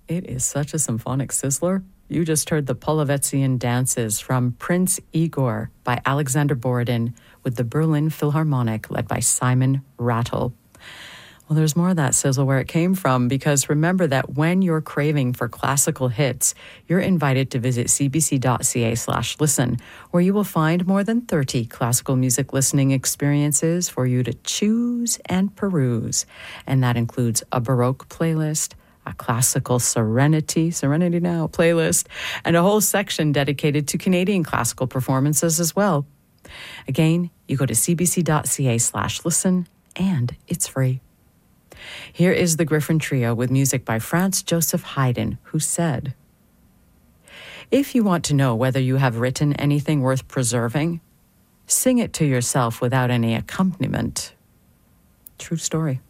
It is such a symphonic sizzler. You just heard the Polovetzian Dances from Prince Igor by Alexander Borodin with the Berlin Philharmonic led by Simon Rattle. Well, there's more of that sizzle where it came from, because remember that when you're craving for classical hits, you're invited to visit cbc.ca/listen, where you will find more than 30 classical music listening experiences for you to choose and peruse. And that includes a Baroque playlist, a classical Serenity Now playlist, and a whole section dedicated to Canadian classical performances as well. Again, you go to cbc.ca/listen, and it's free. Here is the Griffin Trio with music by Franz Joseph Haydn, who said, "If you want to know whether you have written anything worth preserving, sing it to yourself without any accompaniment." True story.